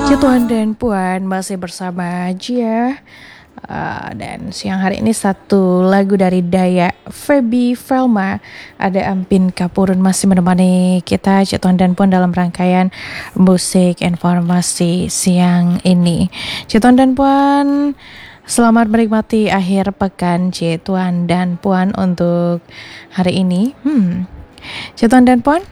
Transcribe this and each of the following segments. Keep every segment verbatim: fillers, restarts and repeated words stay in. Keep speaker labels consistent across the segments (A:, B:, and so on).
A: Ya Tuan dan Puan, masih bersama Jia. Uh, dan siang hari ini satu lagu dari Dayak Feby Velma, ada Ampin Kapurun masih menemani kita Cik Tuan dan Puan dalam rangkaian musik informasi siang ini. Cik Tuan dan Puan, selamat menikmati akhir pekan Cik Tuan dan Puan untuk hari ini. Hmm. Cik Tuan dan Puan,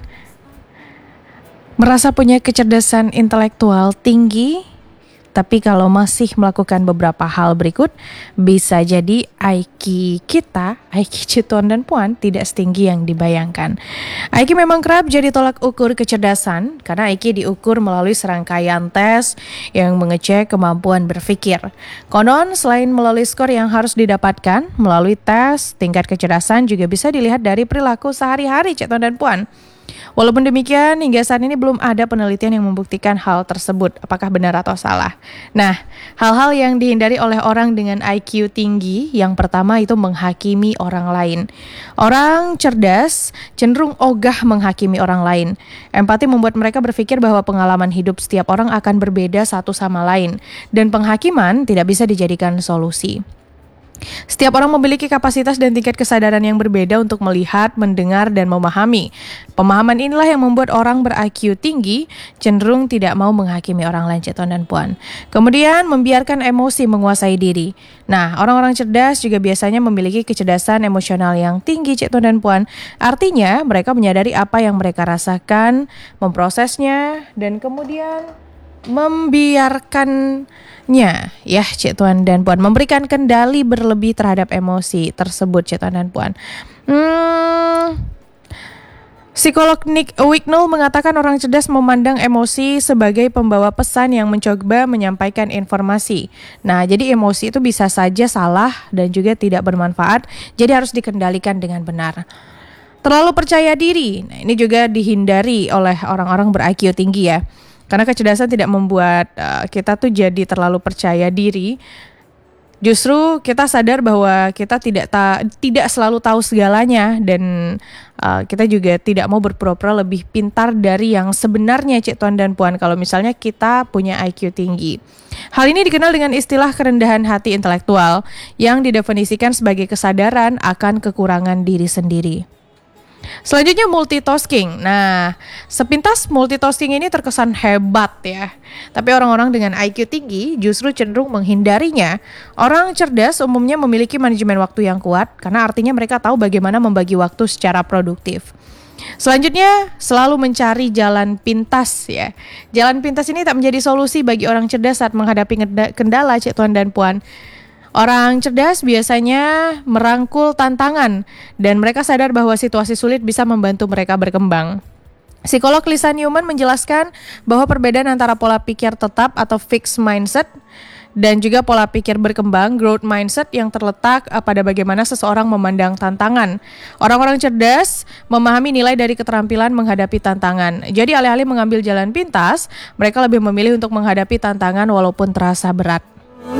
A: merasa punya kecerdasan intelektual tinggi, tapi kalau masih melakukan beberapa hal berikut, bisa jadi I Q kita, I Q Cik Tuan dan Puan, tidak setinggi yang dibayangkan. I Q memang kerap jadi tolak ukur kecerdasan, karena I Q diukur melalui serangkaian tes yang mengecek kemampuan berpikir. Konon, selain melalui skor yang harus didapatkan, melalui tes, tingkat kecerdasan juga bisa dilihat dari perilaku sehari-hari Cik Tuan dan Puan. Walaupun demikian, hingga saat ini belum ada penelitian yang membuktikan hal tersebut, apakah benar atau salah. Nah, hal-hal yang dihindari oleh orang dengan I Q tinggi, yang pertama itu menghakimi orang lain. Orang cerdas cenderung ogah menghakimi orang lain. Empati membuat mereka berpikir bahwa pengalaman hidup setiap orang akan berbeda satu sama lain, dan penghakiman tidak bisa dijadikan solusi. Setiap orang memiliki kapasitas dan tingkat kesadaran yang berbeda untuk melihat, mendengar, dan memahami. Pemahaman inilah yang membuat orang ber-I Q tinggi cenderung tidak mau menghakimi orang lain, Cik Tuan dan Puan. Kemudian, membiarkan emosi menguasai diri. Nah, orang-orang cerdas juga biasanya memiliki kecerdasan emosional yang tinggi, Cik Tuan dan Puan. Artinya, mereka menyadari apa yang mereka rasakan, memprosesnya, dan kemudian membiarkannya, ya Cik Tuan dan Puan, memberikan kendali berlebih terhadap emosi tersebut, Cik Tuan dan Puan. Hmm, psikolog Nick Wignall mengatakan orang cerdas memandang emosi sebagai pembawa pesan yang mencoba menyampaikan informasi. Nah, jadi emosi itu bisa saja salah dan juga tidak bermanfaat, jadi harus dikendalikan dengan benar. Terlalu percaya diri, nah ini juga dihindari oleh orang-orang ber-I Q tinggi ya. Karena kecerdasan tidak membuat uh, kita tuh jadi terlalu percaya diri. Justru kita sadar bahwa kita tidak ta- tidak selalu tahu segalanya, dan uh, kita juga tidak mau berpura-pura lebih pintar dari yang sebenarnya, Cik Tuan dan Puan, kalau misalnya kita punya I Q tinggi. Hal ini dikenal dengan istilah kerendahan hati intelektual yang didefinisikan sebagai kesadaran akan kekurangan diri sendiri. Selanjutnya multitasking. Nah, sepintas multitasking ini terkesan hebat ya. Tapi orang-orang dengan I Q tinggi justru cenderung menghindarinya. Orang cerdas umumnya memiliki manajemen waktu yang kuat karena artinya mereka tahu bagaimana membagi waktu secara produktif. Selanjutnya, selalu mencari jalan pintas ya. Jalan pintas ini tak menjadi solusi bagi orang cerdas saat menghadapi kendala, Cik Tuan dan Puan. Orang cerdas biasanya merangkul tantangan dan mereka sadar bahwa situasi sulit bisa membantu mereka berkembang. Psikolog Lisa Newman menjelaskan bahwa perbedaan antara pola pikir tetap atau fixed mindset dan juga pola pikir berkembang, growth mindset, yang terletak pada bagaimana seseorang memandang tantangan. Orang-orang cerdas memahami nilai dari keterampilan menghadapi tantangan. Jadi alih-alih mengambil jalan pintas, mereka lebih memilih untuk menghadapi tantangan walaupun terasa berat.